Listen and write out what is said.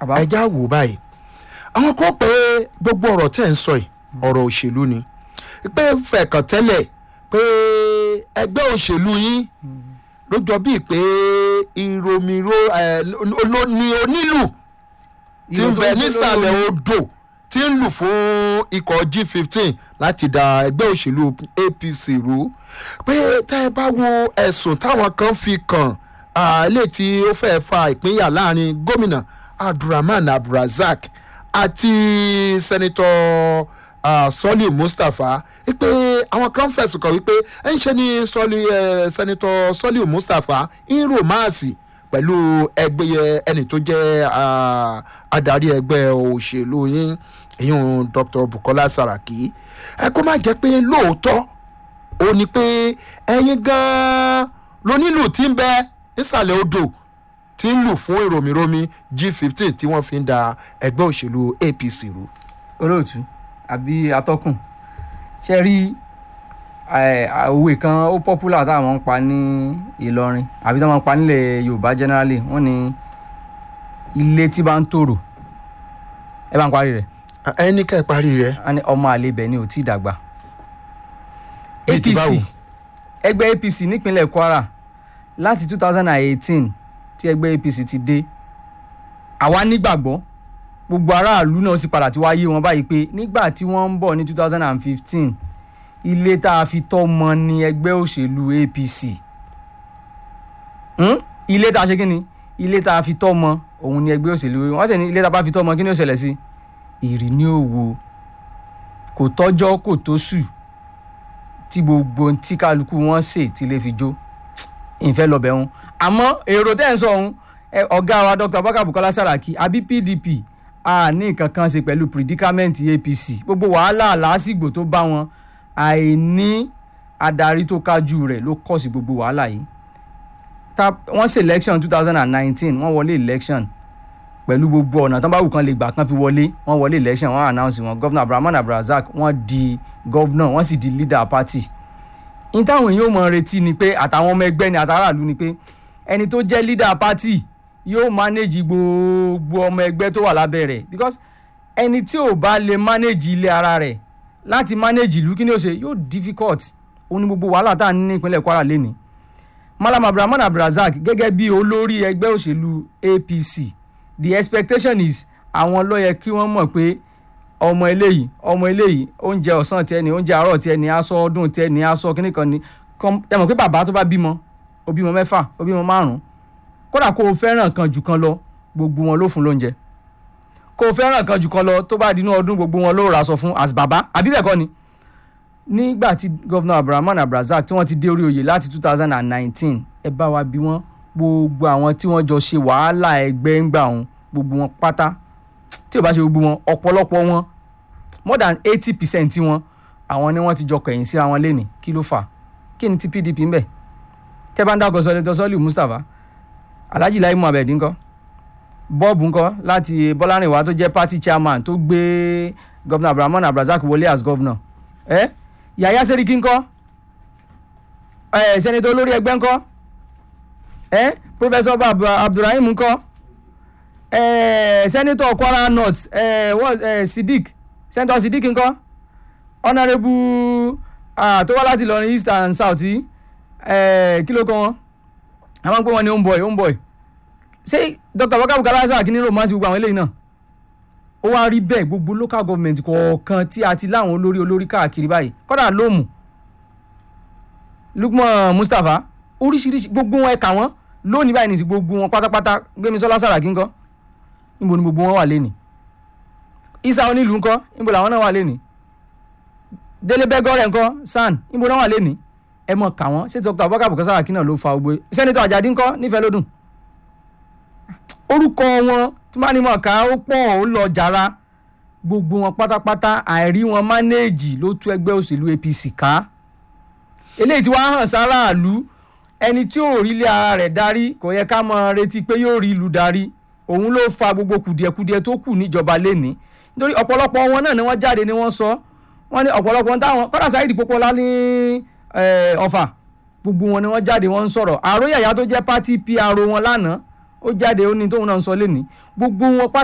ẹja wò báyìí àwọn kan pé gbogbo ọ̀rọ̀ tẹ́ ń sọ yìí ọ̀rọ̀ òṣèlú ni pé fẹ̀kàn tẹ́lẹ̀ pé ẹgbẹ́ òṣèlú yín ló jọ bíi pé ìròmìrò ní onílù tí ń bẹ nísàlẹ̀ odò tí ń lù fún ikọ̀ G15 láti da ẹgbẹ́ òṣèlú APC rú pé tá ẹ bá wo ẹ̀sùn táwọn kan fi kàn ilé tí ó fẹ́ fa ìpínyà láàrin gómìnà Abdulrahman Abdulrazak àti sẹ́nitọ́ Sọ́lì Mustapha wípé àwọn kan fẹ̀sùn kàn wípé ẹ̀ ń ṣe ní sẹ́nitọ́ Sọ́lì Mustapha ń rọ̀máàsì pẹ̀lú ẹgbẹ́ ẹni tó jẹ́ adarí ẹgbẹ́ òṣèlú yín ìyún Dr. Bukola Saraki ẹ kó má jẹ́ pé lóòótọ́ ó ní pé ẹ̀yin gan-an lónílù tí ń bẹ nísàlẹ̀ odò tí ń lù fún ìròmìromi G15 tí wọ́n fi ń da ẹgbẹ́ òṣèlú APC rú. olóòtú àbí atọ́kùn ṣe rí òwe kan ó popular táwọn ń pa ní Ìlọrin àbí táwọn ń pa nílẹ̀ Yorùbá generally wọ́n ní ilé tí bá ń tòrò ẹ bá ń parí rẹ̀. ẹni ká ẹ parí rẹ̀. a ní ọmọ àlè ibẹ̀ ni ò tí ì dàgbà. Bí ti báwo? ẹgbẹ́ APC nípínlẹ̀ Kwara láti 2018 tí ẹgbẹ́ APC ti dé àwa nígbàgbọ́ gbogbo aráàlú náà sì padà tí wá yé wọn báyìí pé nígbà tí wọ́n ń bọ̀ ní 2015 ilé tá a fi tọ́ mọ ní ẹgbẹ́ òṣèlú APC ilé tá a ṣe kí ni ilé tá a fi tọ́ mọ òun ní ẹgbẹ́ òṣèlú wọ́n sì ní ilé tá a bá fi tọ́ mọ kí ni ó ṣẹlẹ̀ sí ìrì ní òwò kò tọ́jọ́ kò tóṣù tí gbogbo tí kálukú wọn ṣe tí lè fi jó ìfẹ́ lọ́bẹ̀ wọn àmọ́ èrò tẹ́ ń sọ ọ̀hún ọ̀gá wa Dr. Abubakar Bukola Saraki àbí PDP a ní nǹkan kan ṣe pẹ̀lú predicament APC gbogbo wàhálà lásìgbò tó bá wọn àìní adarí tó kájú rẹ̀ ló kọ̀ sí gbogbo wàhálà yìí wọ́n ṣe election 2019 wọ́n wọlé election pẹ̀lú gbogbo ọ̀nà tán bá wù kan lè gbà kan fi wọlé wọ́n wọlé election wọ́n announce wọn Governor Abdulrahman Abdulrazak wọ́n di governor wọ́n sì di leader party in táwọn èèyàn mọ̀ retí ni pé àtàwọn ọmọ ẹgbẹ́ ni àtàràlú ni pé ẹni tó jẹ́ leader party yóò manage gbogbo ọmọ ẹgbẹ́ tó wà lábẹ́ rẹ̀ because ẹni tí ò bá lè manage ilé ara rẹ̀ láti manage ìlú kí ni ó ṣe yóò difficult ó ní gbogbo wàhálà tá à ń ní ìpínlẹ̀ Kwara lẹ́ni Malam Abdulrahman Abdulrazak gẹ́gẹ́ bí olórí ẹgbẹ́ òṣèlú APC the expectation is àwọn ló yẹ kí wọ́n mọ̀ pé ọmọ eléyìí oúnjẹ ọ̀sán tiẹ̀ ni oúnjẹ àárọ̀ tiẹ̀ ni aṣọ ọdún tiẹ̀ ni aṣọ kíní kan ni ẹ mọ̀ pé bàbá tó bá bímọ ó bímọ 6 ó bímọ 5 kódà kó o fẹ́ràn kan jù kan lọ gbogbo wọn ló fún lóúnjẹ kó o fẹ́ràn kan jù kan lọ tó bá dínú ọdún gbogbo wọn ló raṣọ fún as bàbá àbí bẹ́ẹ̀ kọ́ ni. nígbà tí Governor Abdulrahman Abdulrazak tí wọ́n ti dé orí oyè láti 2019 ẹ bá wa bí wọ́n gbogbo àwọn tí wọ́n jọ ṣe wàhálà ẹgbẹ́ ń gbà wọn gbogbo wọn pátá tí ò bá ṣe gbogbo wọn ọ̀pọ̀lọpọ̀ wọn more than 80% tí wọn àwọn ni wọ́n ti jọ kẹ̀yìn síra wọn lénìí kí ló fà kí ni ti PDP ń bẹ̀ tẹ́ bá ń dákọ̀ sọ́lẹ̀ Sọ́lì Mustapha Alhaji Lai Muhammed ńkọ́ Bọ́ọ̀bù ńkọ́ láti Bọ́lárìnwá tó jẹ́ party chairman tó gbé Governor Abdulrahman Abdulrazak wọlé as governor Yahaya Seriki ńkọ́ sẹ́nitọ́ olórí ẹgbẹ́ ńkọ́ Professor Abdulrahim ńkọ́ Senator Kwara North Senator Siddiq ńkọ́ Honourable tó wá láti Ìlọrin East and South kí ló kọ́ wọn àwọn pé wọ́n ní homeboy ṣé Dr. Abubakar Bukola Saraki ní romance gbogbo àwọn eléyìí náà ó wá rí bẹ́ẹ̀ gbogbo local government kọ̀ọ̀kan tí a ti láwọn olórí káàkiri báyìí kọ́dà lóòmù Lukman Mustapha oríṣiríṣi gbogbo wọn ẹ̀ka wọn lónìí báyìí nìsí gbogbo wọn pátápátá Gbémisọ́lá Saraki ńkọ́ níbo ni gbogbo wọn wà lẹ́nìí Isa Onílù ńkọ́ níbo làwọn náà wà lẹ́nìí Délé Bẹ́gọ́rẹ̀ ńkọ́ SAN níbo náà wà lẹ́nìí ẹ mọ̀ kà wọ́n ṣé Dr. Abubakar Bukola Saraki náà ló fa gbogbo Sẹ́nitọ́ Àjàdí ńkọ́ nífẹ̀ẹ́ lódùn orúkọ wọn tí máa ní mọ̀ ká ó pọ̀ ó lọ jàrá gbogbo wọn pátápátá àìrí wọn mánéèjì ló tú ẹgbẹ́ òṣèlú APC ká eléyìí tí wàá hàn sáráàlú ẹni tí ò rí ilé ara rẹ̀ darí kò yẹ ká mọ retí pé yóò rí ìlú darí òun ló fa gbogbo kùdìẹ̀kudiẹ tó kù níjọba lénìí nítorí ọ̀pọ̀lọpọ̀ wọn náà ni wọ́n jáde ni wọ́n sọ wọ́n ní ọ̀pọ̀lọpọ̀ táwọn kọ́dà Saheed Pópóọlá ní Ọ̀fà gbogbo wọn ni wọ́n jáde wọ́n ń sọ̀rọ̀ Àró Yàyà tó jẹ́ pátì PRO wọn lánàá ó jáde ó ní tóun náà ń sọ lénìí gbogbo wọn